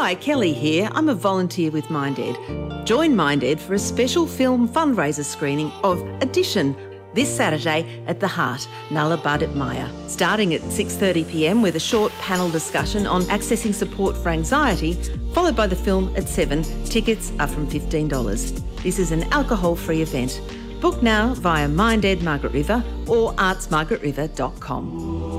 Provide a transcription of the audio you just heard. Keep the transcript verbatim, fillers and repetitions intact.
Hi, Kelly here. I'm a volunteer with MindEd. Join MindEd for a special film fundraiser screening of Addition this Saturday at The Heart, Nullarbud at Maya, starting at six thirty p m with a short panel discussion on accessing support for anxiety, followed by the film at seven. Tickets are from fifteen dollars. This is an alcohol-free event. Book now via MindEd Margaret River or arts margaret river dot com.